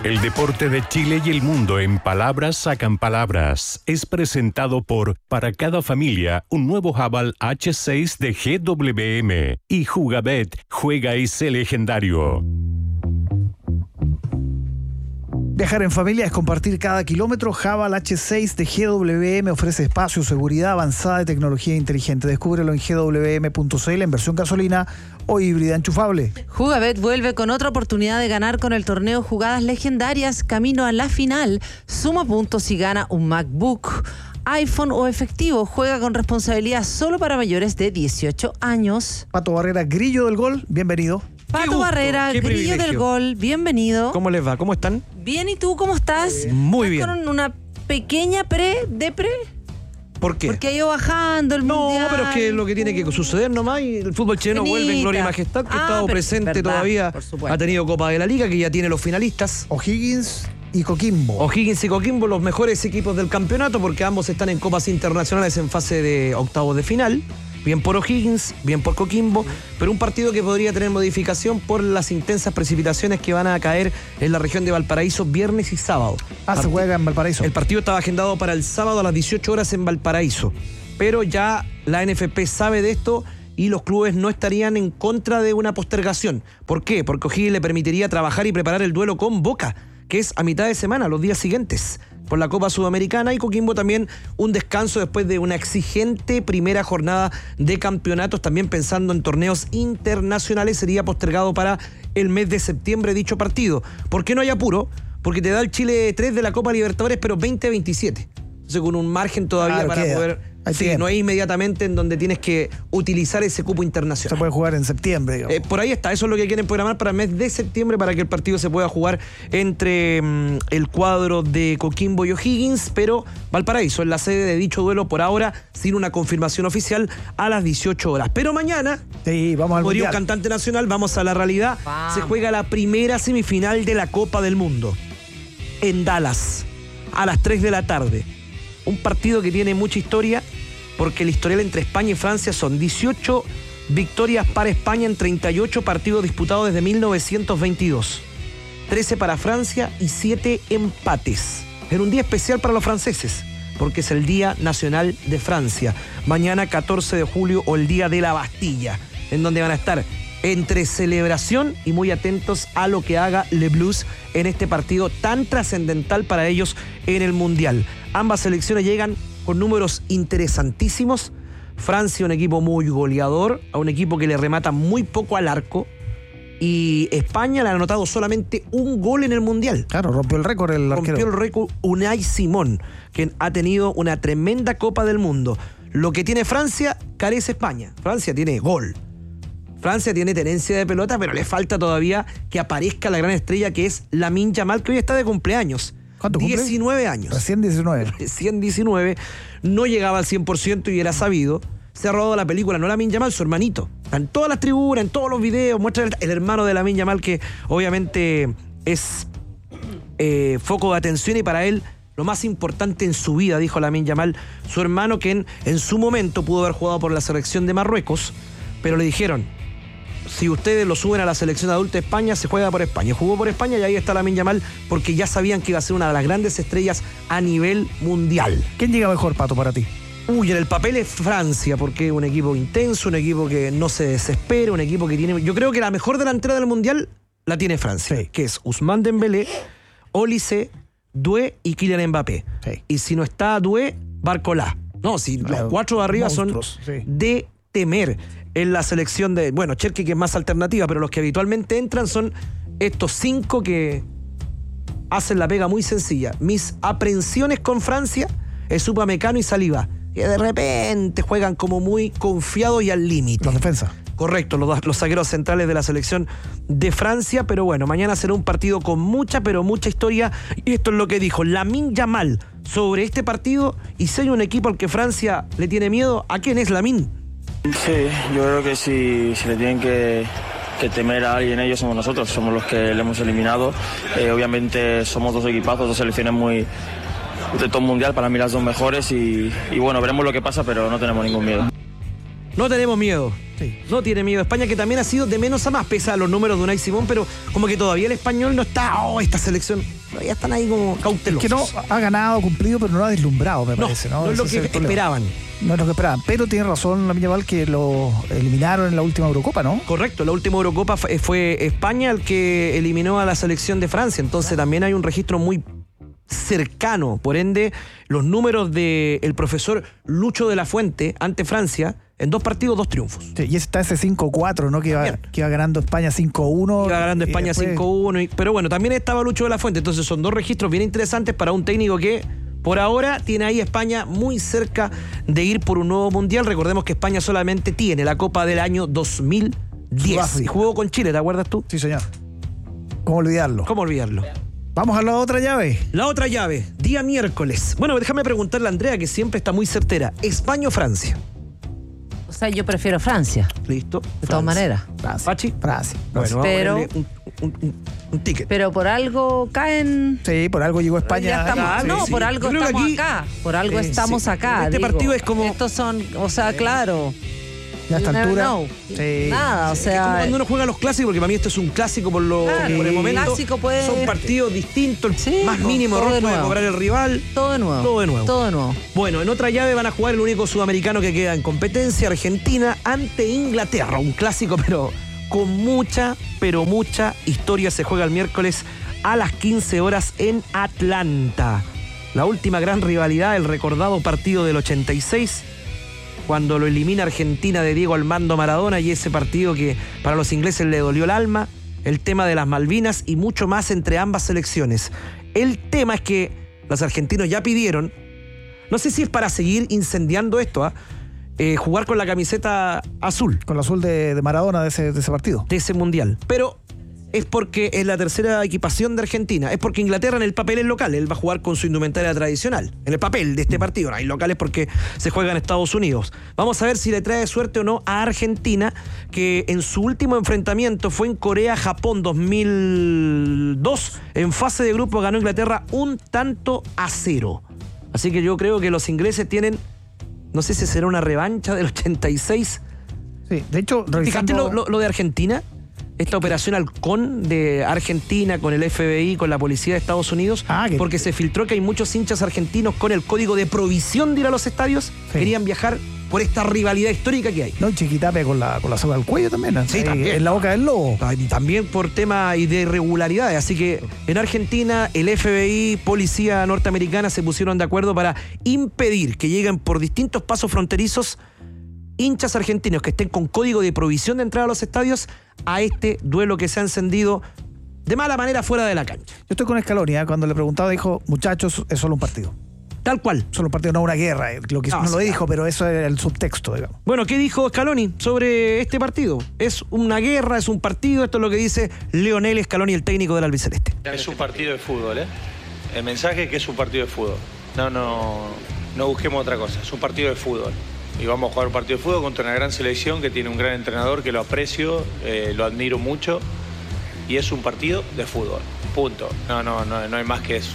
El deporte de Chile y el mundo en palabras sacan palabras. Es presentado por Para cada familia, un nuevo Haval H6 de GWM. Y Jugabet, juega ese legendario. Viajar en familia es compartir cada kilómetro. Haval H6 de GWM ofrece espacio, seguridad avanzada y tecnología inteligente. Descúbrelo en gwm.cl en versión gasolina o híbrida enchufable. Jugabet vuelve con otra oportunidad de ganar con el torneo Jugadas Legendarias, camino a la final. Suma puntos y gana un MacBook, iPhone o efectivo. Juega con responsabilidad solo para mayores de 18 años. Pato Barrera, Grillo del Gol, bienvenido. Pato Barrera, Grillo del Gol, bienvenido. ¿Cómo les va? ¿Cómo están? Bien, ¿y tú cómo estás? Muy bien. ¿Con una pequeña depre? ¿Por qué? Porque ha ido bajando el mundial. No, pero es que lo que tiene que suceder nomás, y el fútbol chileno vuelve en gloria y majestad, que ha estado presente verdad, todavía. Ha tenido Copa de la Liga, que ya tiene los finalistas. O'Higgins y Coquimbo. O'Higgins y Coquimbo, los mejores equipos del campeonato, porque ambos están en copas internacionales en fase de octavos de final. Bien por O'Higgins, bien por Coquimbo, pero un partido que podría tener modificación por las intensas precipitaciones que van a caer en la región de Valparaíso viernes y sábado. Se juega en Valparaíso. El partido estaba agendado para el sábado a las 18 horas en Valparaíso, pero ya la NFP sabe de esto y los clubes no estarían en contra de una postergación. ¿Por qué? Porque O'Higgins le permitiría trabajar y preparar el duelo con Boca, que es a mitad de semana, los días siguientes, por la Copa Sudamericana, y Coquimbo también un descanso después de una exigente primera jornada de campeonatos, también pensando en torneos internacionales. Sería postergado para el mes de septiembre dicho partido. ¿Por qué no hay apuro? Porque te da el Chile 3 de la Copa Libertadores, pero 20-27. Entonces con un margen todavía para poder... Sí, no es inmediatamente en donde tienes que utilizar ese cupo internacional. Se puede jugar en septiembre, digamos. Por ahí está, eso es lo que quieren programar para el mes de septiembre, para que el partido se pueda jugar entre el cuadro de Coquimbo y O'Higgins, pero Valparaíso es la sede de dicho duelo por ahora, sin una confirmación oficial, a las 18 horas. Pero mañana, sí, vamos al como diría mundial. un cantante nacional, vamos a la realidad. Vamos. Se juega la primera semifinal de la Copa del Mundo en Dallas, a las 3 de la tarde. Un partido que tiene mucha historia, porque el historial entre España y Francia son 18 victorias para España en 38 partidos disputados desde 1922. 13 para Francia y 7 empates. Era un día especial para los franceses, porque es el Día Nacional de Francia. Mañana, 14 de julio, o el Día de la Bastilla, en donde van a estar entre celebración y muy atentos a lo que haga Le Blues en este partido tan trascendental para ellos en el Mundial. Ambas selecciones llegan con números interesantísimos. Francia, un equipo muy goleador, a un equipo que le remata muy poco al arco. Y España le ha anotado solamente un gol en el Mundial. Claro, rompió el récord el arquero. Rompió el récord Unai Simón, quien ha tenido una tremenda Copa del Mundo. Lo que tiene Francia, carece España. Francia tiene gol. Francia tiene tenencia de pelota, pero le falta todavía que aparezca la gran estrella, que es Lamine Yamal, que hoy está de cumpleaños. ¿Cuánto cumple? 19 años. Recién 19. Recién 19. No llegaba al 100% y era sabido. Se ha rodado la película, no Lamine Yamal, su hermanito. Está en todas las tribunas, en todos los videos, muestra el hermano de Lamine Yamal, que obviamente es foco de atención y para él lo más importante en su vida, dijo Lamine Yamal, su hermano, que en su momento pudo haber jugado por la selección de Marruecos, pero le dijeron: si ustedes lo suben a la selección adulta de España, se juega por España. Jugó por España y ahí está Lamine Yamal, porque ya sabían que iba a ser una de las grandes estrellas a nivel mundial. ¿Quién llega mejor, Pato, para ti? En el papel es Francia, porque es un equipo intenso, un equipo que no se desespera, un equipo que tiene... Yo creo que la mejor delantera del mundial la tiene Francia, sí, que es Ousmane Dembélé, Olise, Doué y Kylian Mbappé. Sí. Y si no está Doué, Barcola. No, si los cuatro de arriba monstruos, son de temer. En la selección de, bueno, Cherki, que es más alternativa, pero los que habitualmente entran son estos 5 que hacen la pega muy sencilla. Mis aprensiones con Francia es Upamecano y Saliba, que de repente juegan como muy confiados y al límite. Los defensas. Correcto, los zagueros centrales de la selección de Francia, pero bueno, mañana será un partido con mucha, pero mucha historia, y esto es lo que dijo Lamine Yamal sobre este partido, y si hay un equipo al que Francia le tiene miedo, ¿a quién es Lamine? Sí, yo creo que si le tienen que temer a alguien, ellos somos nosotros, somos los que le hemos eliminado. Obviamente somos dos equipazos, dos selecciones muy de top mundial, para mí las dos mejores, y bueno, veremos lo que pasa, pero no tenemos ningún miedo. No tenemos miedo. Sí. No tiene miedo. España, que también ha sido de menos a más, pese a los números de Unai Simón, pero como que todavía el español no está, esta selección, todavía están ahí como cautelosos. Que no ha ganado, cumplido, pero no ha deslumbrado, me No, parece. No, no es lo Ese que el problema. esperaban. No es lo que esperaban. Pero tiene razón Lamine Yamal que lo eliminaron en la última Eurocopa, ¿no? Correcto, la última Eurocopa fue España el que eliminó a la selección de Francia, entonces también hay un registro muy cercano. Por ende, los números del profesor Lucho de la Fuente ante Francia, en 2 partidos, 2 triunfos. Sí, y está ese 5-4, ¿no? Que iba ganando España 5-1. Iba ganando y España después- 5-1, pero bueno, también estaba Lucho de la Fuente, entonces son 2 registros bien interesantes para un técnico que por ahora tiene ahí España muy cerca de ir por un nuevo mundial. Recordemos que España solamente tiene la Copa del año 2010 Sudáfrica. y jugó con Chile, ¿te acuerdas tú? Sí, señor. ¿Cómo olvidarlo? ¿Cómo olvidarlo? Vamos a la otra llave. La otra llave, día miércoles. Bueno, déjame preguntarle a Andrea, que siempre está muy certera. ¿España o Francia? O sea, yo prefiero Francia, Listo. de todas maneras. Francia. Pachi. Francia. Bueno, vamos Pero- a ponerle un ticket. Pero por algo caen. Sí, por algo llegó España. Ya estamos- claro, no, sí. por algo Yo creo que estamos aquí- acá. Por algo Sí, estamos sí. acá. Este partido es como- Estos son, o sea, claro. Ya a esta You never altura. know. Sí. Nada, o Es como sea. cuando uno juega los clásicos, porque para mí esto es un clásico por Claro, el momento. clásico puede- Son partidos distintos, el Sí, más pues, mínimo todo error de puede nuevo. cobrar el rival. Todo de nuevo. Todo de nuevo. Todo de nuevo. Bueno, en otra llave van a jugar el único sudamericano que queda en competencia, Argentina ante Inglaterra. Un clásico, pero con mucha, pero mucha historia. Se juega el miércoles a las 15 horas en Atlanta. La última gran rivalidad, el recordado partido del 86, cuando lo elimina Argentina de Diego Armando Maradona, y ese partido que para los ingleses le dolió el alma, el tema de las Malvinas y mucho más entre ambas selecciones. El tema es que los argentinos ya pidieron, no sé si es para seguir incendiando esto, jugar con la camiseta azul Con el azul de Maradona de ese partido. de ese mundial, pero es porque es la tercera equipación de Argentina, es porque Inglaterra en el papel es local, él va a jugar con su indumentaria tradicional, en el papel de este partido. No hay locales porque se juega en Estados Unidos. Vamos a ver si le trae suerte o no a Argentina, que en su último enfrentamiento fue en Corea-Japón 2002, en fase de grupo ganó Inglaterra 1-0. Así que yo creo que los ingleses tienen, no sé si será una revancha del 86. Sí, de hecho, ¿Fijaste revisando... lo de Argentina? Esta operación Halcón de Argentina con el FBI, con la policía de Estados Unidos, porque se filtró que hay muchos hinchas argentinos con el código de provisión de ir a los estadios, querían viajar por esta rivalidad histórica que hay. No, y Chiquitape con la soga al cuello también. Sí, ahí, también. En la boca del lobo. También por tema de irregularidades. Así que en Argentina, el FBI, policía norteamericana se pusieron de acuerdo para impedir que lleguen por distintos pasos fronterizos hinchas argentinos que estén con código de provisión de entrada a los estadios a este duelo que se ha encendido de mala manera fuera de la cancha. Yo estoy con Scaloni, cuando le preguntaba dijo, muchachos, es solo un partido. Tal cual. Solo un partido, no una guerra. Lo que no lo dijo, pero eso es el subtexto, digamos. Bueno, ¿qué dijo Scaloni sobre este partido? ¿Es una guerra? ¿Es un partido? Esto es lo que dice Lionel Scaloni, el técnico del albiceleste. Es un partido de fútbol, ¿eh? El mensaje es que es un partido de fútbol. No busquemos otra cosa. Es un partido de fútbol. Y vamos a jugar un partido de fútbol contra una gran selección que tiene un gran entrenador que lo aprecio, lo admiro mucho. Y es un partido de fútbol. Punto. No hay más que eso.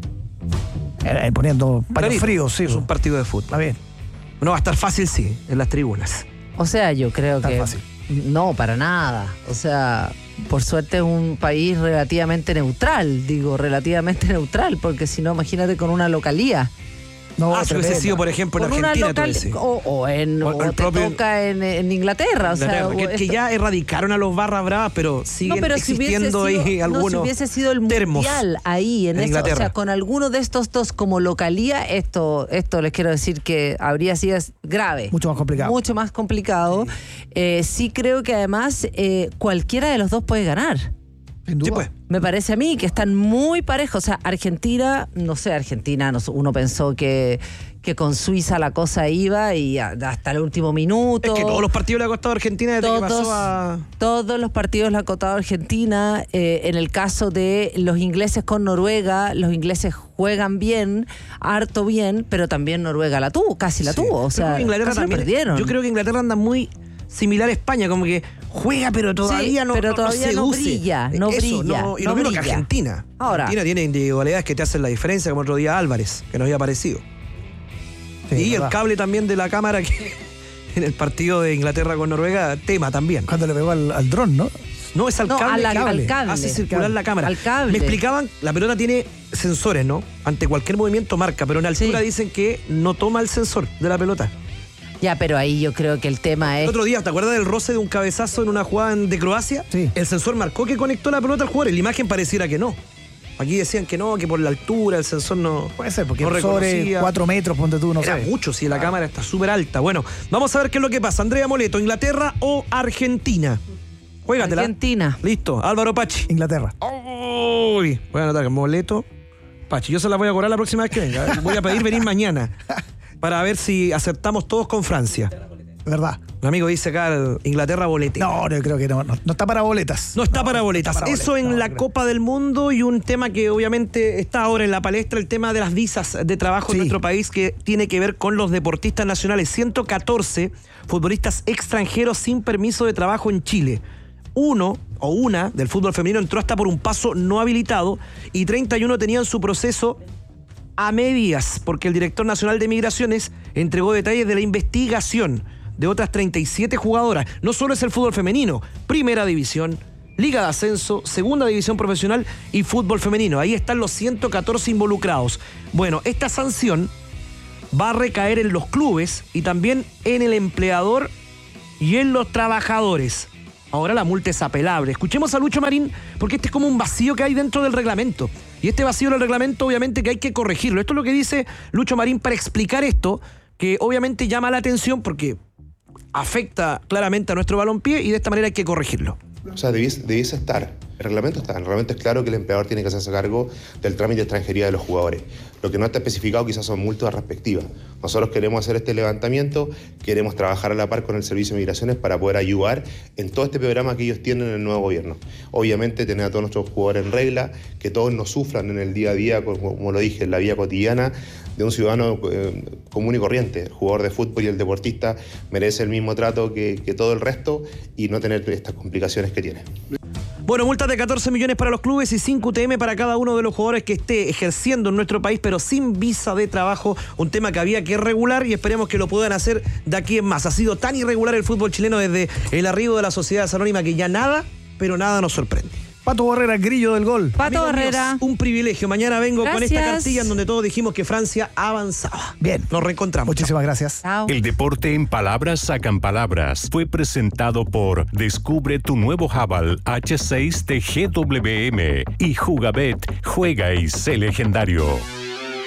Poniendo paños Clarito, fríos, sí. es un partido de fútbol. Está bien. No va a estar fácil, sí, en las tribunas. O sea, yo creo Tan que. fácil. No, para nada. O sea, por suerte es un país relativamente neutral. Digo, relativamente neutral, porque si no, imagínate con una localía. No, si hubiese tremendo. sido, por ejemplo, en Con una Argentina. local, tú decís. o el te propio- toca en Inglaterra. O sea, Inglaterra, que ya erradicaron a los barras bravas, pero siguen existiendo ahí algunos si hubiese sido el termos mundial ahí en eso, o Inglaterra. sea, con alguno de estos dos como localía, esto les quiero decir que habría sido grave. Mucho más complicado. Mucho más complicado. Sí creo que además cualquiera de los dos puede ganar. Sin duda. Sí, pues. Me parece a mí que están muy parejos. O sea, Argentina, uno pensó que con Suiza la cosa iba y hasta el último minuto. Es que todos los partidos le ha costado a Argentina desde que pasó a... Todos los partidos le ha costado a Argentina. En el caso de los ingleses con Noruega, los ingleses juegan bien, harto bien, pero también Noruega la tuvo, casi la tuvo. O sea, Inglaterra casi la también, perdieron. yo creo que Inglaterra anda muy similar a España, como que juega, pero todavía no seduce. brilla, no Eso, brilla. y no lo mismo que brilla. Argentina. Ahora. Argentina tiene individualidades que te hacen la diferencia, como otro día Álvarez, que nos había parecido. Sí, y el verdad. cable también de la cámara en el partido de Inglaterra con Noruega, tema también. Cuando le pegó al dron, ¿no? No, es al cable. Al cable. Hace circular la cámara. Al cable. Me explicaban, la pelota tiene sensores, ¿no? Ante cualquier movimiento marca, pero en altura dicen que no toma el sensor de la pelota. Ya, pero ahí yo creo que el tema es... El otro día, ¿te acuerdas del roce de un cabezazo en una jugada de Croacia? Sí. El sensor marcó que conectó la pelota al jugador. En la imagen pareciera que no. Aquí decían que no, que por la altura el sensor no... Puede ser, porque no sobre reconocía. 4 metros, ponte tú, no Era sé. mucho, si la cámara está súper alta. Bueno, vamos a ver qué es lo que pasa. Andrea Moleto, ¿Inglaterra o Argentina? Juégatela. Argentina. Listo, Álvaro Pachi. Inglaterra. Uy, voy a anotar que Moleto, Pachi. Yo se la voy a cobrar la próxima vez que venga. Voy a pedir venir mañana para ver si acertamos todos con Francia. ¿Verdad? Un amigo dice acá, Inglaterra bolete. No, yo creo que no está para boletas. No está para boletas. está para Eso boletas, en no, la creo. Copa del Mundo y un tema que obviamente está ahora en la palestra, el tema de las visas de trabajo en Sí. nuestro país, que tiene que ver con los deportistas nacionales. 114 futbolistas extranjeros sin permiso de trabajo en Chile. Uno o una del fútbol femenino entró hasta por un paso no habilitado y 31 tenían su proceso a medias, porque el director nacional de Migraciones entregó detalles de la investigación de otras 37 jugadoras. No solo es el fútbol femenino, Primera División, Liga de Ascenso, Segunda División Profesional y fútbol femenino. Ahí están los 114 involucrados. Bueno, esta sanción va a recaer en los clubes y también en el empleador y en los trabajadores. Ahora la multa es apelable. Escuchemos a Lucho Marín, porque este es como un vacío que hay dentro del reglamento. Y este vacío del reglamento obviamente que hay que corregirlo. Esto es lo que dice Lucho Marín para explicar esto, que obviamente llama la atención porque afecta claramente a nuestro balompié y de esta manera hay que corregirlo. O sea, debiese estar. El reglamento está. El reglamento es claro que el empleador tiene que hacerse cargo del trámite de extranjería de los jugadores. Lo que no está especificado quizás son multas respectivas. Nosotros queremos hacer este levantamiento, queremos trabajar a la par con el Servicio de Migraciones para poder ayudar en todo este programa que ellos tienen en el nuevo gobierno. Obviamente tener a todos nuestros jugadores en regla, que todos no sufran en el día a día, como lo dije, en la vida cotidiana de un ciudadano común y corriente. El jugador de fútbol y el deportista merece el mismo trato que todo el resto y no tener estas complicaciones que tiene. Bueno, multas de 14 millones para los clubes y 5 UTM para cada uno de los jugadores que esté ejerciendo en nuestro país, pero sin visa de trabajo, un tema que había que regular y esperemos que lo puedan hacer de aquí en más. Ha sido tan irregular el fútbol chileno desde el arribo de la Sociedad Anónima que ya nada, pero nada nos sorprende. Pato Barrera, grillo del gol. Pato Amigos Barrera. míos, un privilegio. Mañana vengo con esta Gracias. cartilla en donde todos dijimos que Francia avanzaba. Bien. Nos reencontramos. Muchísimas gracias. Chao. El deporte en palabras sacan palabras. Fue presentado por Descubre tu nuevo Haval H6 de GWM y Jugabet. Juega y sé legendario.